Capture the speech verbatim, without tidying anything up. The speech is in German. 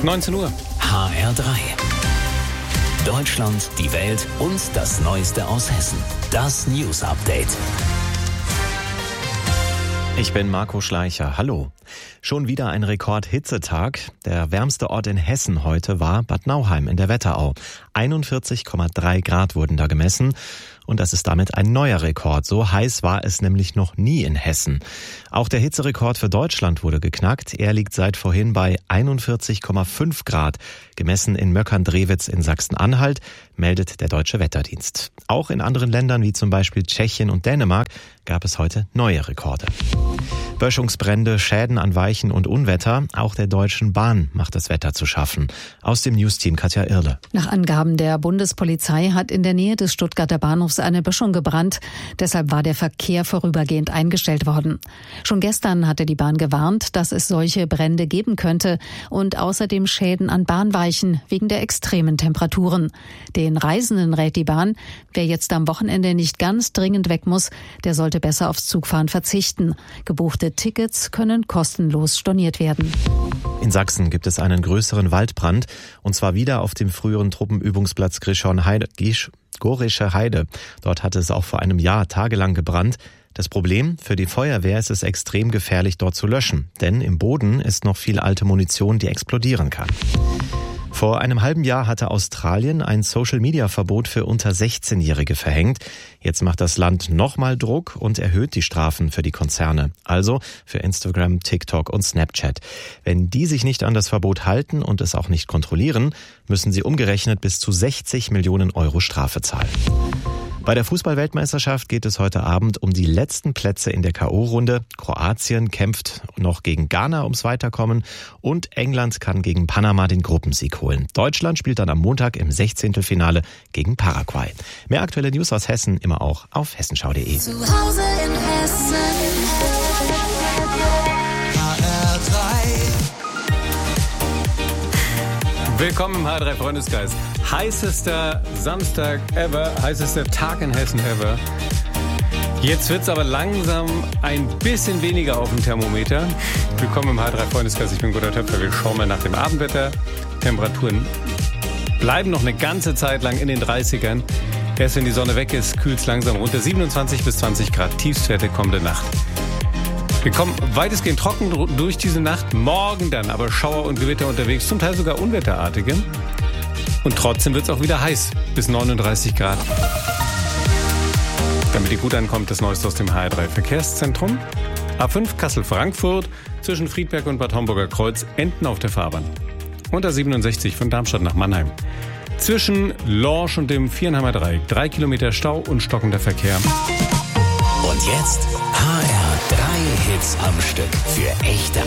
neunzehn Uhr. H R drei. Deutschland, die Welt und das Neueste aus Hessen. Das News Update. Ich bin Marco Schleicher. Hallo. Schon wieder ein Rekord-Hitzetag. Der wärmste Ort in Hessen heute war Bad Nauheim in der Wetterau. einundvierzig Komma drei Grad wurden da gemessen. Und das ist damit ein neuer Rekord. So heiß war es nämlich noch nie in Hessen. Auch der Hitzerekord für Deutschland wurde geknackt. Er liegt seit vorhin bei einundvierzig Komma fünf Grad. Gemessen in Möckern-Drewitz in Sachsen-Anhalt, meldet der Deutsche Wetterdienst. Auch in anderen Ländern wie zum Beispiel Tschechien und Dänemark gab es heute neue Rekorde. Böschungsbrände, Schäden an Weichen und Unwetter. Auch der Deutschen Bahn macht das Wetter zu schaffen. Aus dem Newsteam Katja Irle. Nach Angaben der Bundespolizei hat in der Nähe des Stuttgarter Bahnhofs eine Böschung gebrannt. Deshalb war der Verkehr vorübergehend eingestellt worden. Schon gestern hatte die Bahn gewarnt, dass es solche Brände geben könnte und außerdem Schäden an Bahnweichen wegen der extremen Temperaturen. Den Reisenden rät die Bahn, wer jetzt am Wochenende nicht ganz dringend weg muss, der sollte besser aufs Zugfahren verzichten. Gebuchte Tickets können kostenlos storniert werden. In Sachsen gibt es einen größeren Waldbrand, und zwar wieder auf dem früheren Truppenübungsplatz Grischhorn-Heide, Gorische Heide. Dort hatte es auch vor einem Jahr tagelang gebrannt. Das Problem, für die Feuerwehr ist es extrem gefährlich, dort zu löschen, denn im Boden ist noch viel alte Munition, die explodieren kann. Vor einem halben Jahr hatte Australien ein Social-Media-Verbot für unter sechzehnjährige verhängt. Jetzt macht das Land nochmal Druck und erhöht die Strafen für die Konzerne, also für Instagram, TikTok und Snapchat. Wenn die sich nicht an das Verbot halten und es auch nicht kontrollieren, müssen sie umgerechnet bis zu sechzig Millionen Euro Strafe zahlen. Bei der Fußball-Weltmeisterschaft geht es heute Abend um die letzten Plätze in der K O-Runde. Kroatien kämpft noch gegen Ghana ums Weiterkommen und England kann gegen Panama den Gruppensieg holen. Deutschland spielt dann am Montag im Sechzehntelfinale gegen Paraguay. Mehr aktuelle News aus Hessen immer auch auf hessenschau punkt de. Zu Hause in Hessen. H R drei. Willkommen im H R drei Freundeskreis. Heißester Samstag ever, heißester Tag in Hessen ever. Jetzt wird's aber langsam ein bisschen weniger auf dem Thermometer. Willkommen im H R drei Freundeskreis, ich bin Gunnar Töpfer. Wir schauen mal nach dem Abendwetter. Temperaturen bleiben noch eine ganze Zeit lang in den dreißigern. Erst wenn die Sonne weg ist, kühlt's langsam runter. siebenundzwanzig bis zwanzig Grad Tiefstwerte kommende Nacht. Wir kommen weitestgehend trocken durch diese Nacht. Morgen dann aber Schauer und Gewitter unterwegs, zum Teil sogar unwetterartige. Und trotzdem wird es auch wieder heiß, bis neununddreißig Grad. Damit ihr gut ankommt, das Neueste aus dem H R drei Verkehrszentrum. A fünf Kassel-Frankfurt zwischen Friedberg und Bad Homburger Kreuz enden auf der Fahrbahn. Und A siebenundsechzig von Darmstadt nach Mannheim. Zwischen Lorsch und dem Viernheimer Dreieck. Drei Kilometer Stau und stockender Verkehr. Und jetzt H R drei Hits am Stück für echte